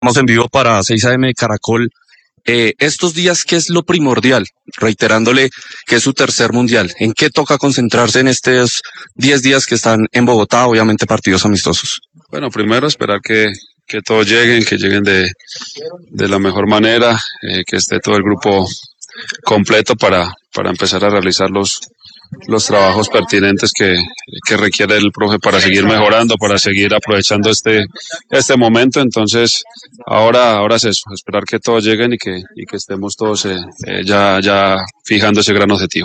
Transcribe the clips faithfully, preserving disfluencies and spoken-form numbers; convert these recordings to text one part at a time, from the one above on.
Estamos en vivo para seis A M de Caracol. Eh, estos días, ¿qué es lo primordial? Reiterándole que es su tercer mundial. ¿En qué toca concentrarse en estos diez días que están en Bogotá? Obviamente partidos amistosos. Bueno, primero esperar que, que todos lleguen, que lleguen de, de la mejor manera, eh, que esté todo el grupo completo para, para empezar a realizar los, los trabajos pertinentes que, que requiere el profe para seguir mejorando, para seguir aprovechando este, este momento. Entonces, ahora, ahora es eso, esperar que todos lleguen y que, y que estemos todos eh, eh, ya, ya fijando ese gran objetivo.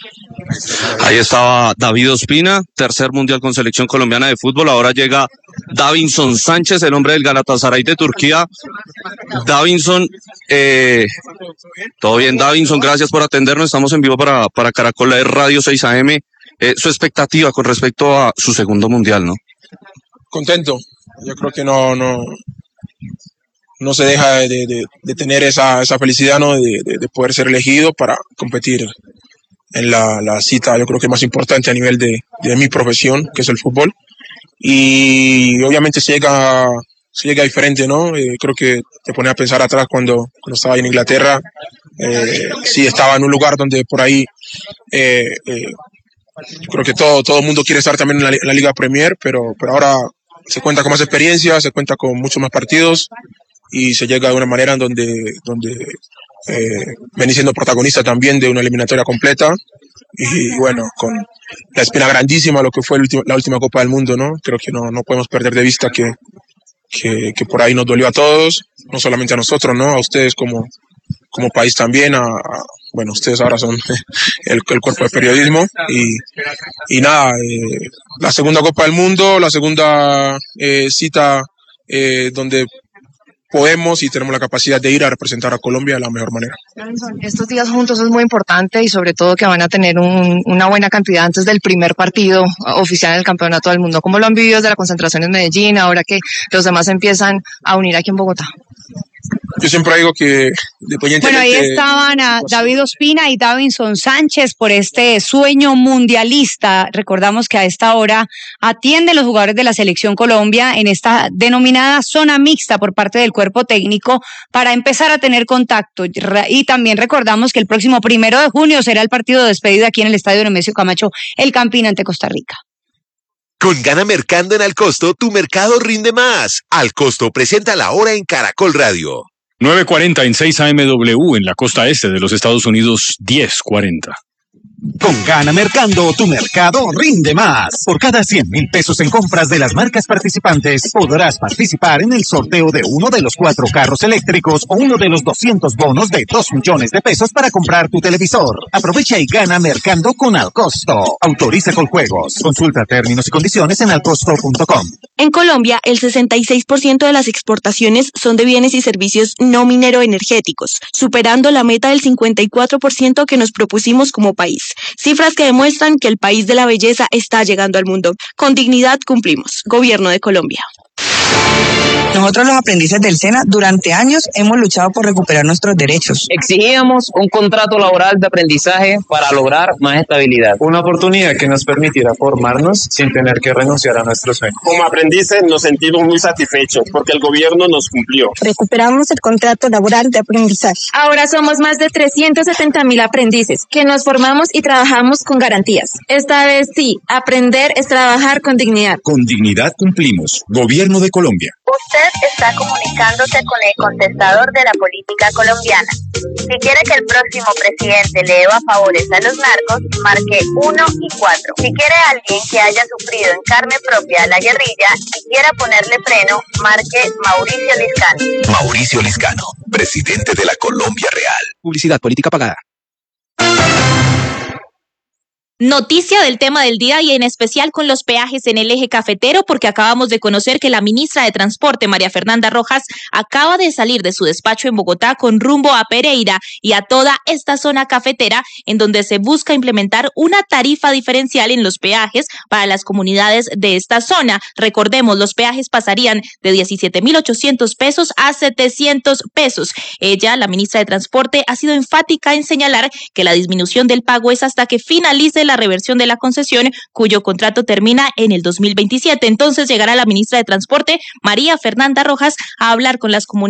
Ahí estaba David Ospina, tercer mundial con selección colombiana de fútbol. Ahora llega Davinson Sánchez, el hombre del Galatasaray de Turquía. Davinson, eh, todo bien, Davinson, gracias por atendernos. Estamos en vivo para, para Caracol de Radio seis A M. Eh, su expectativa con respecto a su segundo mundial, ¿no? Contento. Yo creo que no, no, no se deja de, de, de tener esa, esa felicidad, ¿no? De, de, de poder ser elegido para competir en la, la cita, yo creo que más importante a nivel de, de mi profesión, que es el fútbol. Y obviamente se llega, se llega diferente, ¿no? Eh, creo que te pone a pensar atrás cuando, cuando estaba en Inglaterra. Eh, sí estaba en un lugar donde por ahí eh, eh, creo que todo, todo el mundo quiere estar también en la, en la Liga Premier, pero, pero ahora se cuenta con más experiencia, se cuenta con muchos más partidos y se llega de una manera en donde, donde eh, vení siendo protagonista también de una eliminatoria completa y bueno, con la espina grandísima lo que fue el último, la última Copa del Mundo, ¿no? Creo que no, no podemos perder de vista que, que, que por ahí nos dolió a todos, no solamente a nosotros, ¿no? A ustedes como, como país también, a, a bueno, ustedes ahora son el, el cuerpo de periodismo y, y nada, eh, la segunda Copa del Mundo, la segunda eh, cita eh, donde podemos y tenemos la capacidad de ir a representar a Colombia de la mejor manera. Estos días juntos es muy importante y sobre todo que van a tener un, una buena cantidad antes del primer partido oficial en el Campeonato del Mundo. ¿Cómo lo han vivido desde la concentración en Medellín, ahora que los demás empiezan a unir aquí en Bogotá? Yo siempre digo que Bueno, ahí estaban a David Ospina y Davinson Sánchez por este sueño mundialista. Recordamos que a esta hora atienden los jugadores de la Selección Colombia en esta denominada zona mixta por parte del cuerpo técnico para empezar a tener contacto. Y también recordamos que el próximo primero de junio será el partido de despedida aquí en el Estadio Nemesio Camacho, el Campín ante Costa Rica. Con Gana Mercando en Alcosto, tu mercado rinde más. Alcosto presenta la hora en Caracol Radio. nueve cuarenta en seis A M W en la costa este de los Estados Unidos, diez cuarenta. Con Gana Mercando, tu mercado rinde más. Por cada cien mil pesos en compras de las marcas participantes, podrás participar en el sorteo de uno de los cuatro carros eléctricos o uno de los doscientos bonos de dos millones de pesos para comprar tu televisor. Aprovecha y gana Mercando con Alcosto. Autoriza con juegos. Consulta términos y condiciones en alcosto punto com. En Colombia, el sesenta y seis por ciento de las exportaciones son de bienes y servicios no minero-energéticos, superando la meta del cincuenta y cuatro por ciento que nos propusimos como país. Cifras que demuestran que el país de la belleza está llegando al mundo. Con dignidad cumplimos. Gobierno de Colombia. Nosotros los aprendices del SENA durante años hemos luchado por recuperar nuestros derechos. Exigíamos un contrato laboral de aprendizaje para lograr más estabilidad. Una oportunidad que nos permitiera formarnos sin tener que renunciar a nuestros sueños. Como aprendices nos sentimos muy satisfechos porque el gobierno nos cumplió. Recuperamos el contrato laboral de aprendizaje. Ahora somos más de trescientos setenta mil aprendices que nos formamos y trabajamos con garantías. Esta vez sí, aprender es trabajar con dignidad. Con dignidad cumplimos. Gobierno de Colombia. Usted está comunicándose con el contestador de la política colombiana. Si quiere que el próximo presidente le deba favores a los narcos, marque uno y cuatro. Si quiere a alguien que haya sufrido en carne propia la guerrilla y quiera ponerle freno, marque Mauricio Liscano. Mauricio Liscano, presidente de la Colombia Real. Publicidad política pagada. Noticia del tema del día y en especial con los peajes en el eje cafetero, porque acabamos de conocer que la ministra de Transporte, María Fernanda Rojas, acaba de salir de su despacho en Bogotá con rumbo a Pereira y a toda esta zona cafetera, en donde se busca implementar una tarifa diferencial en los peajes para las comunidades de esta zona. Recordemos, los peajes pasarían de diecisiete mil ochocientos pesos a setecientos pesos. Ella, la ministra de Transporte, ha sido enfática en señalar que la disminución del pago es hasta que finalice la la reversión de la concesión, cuyo contrato termina en el dos mil veintisiete. Entonces llegará la ministra de Transporte, María Fernanda Rojas, a hablar con las comunidades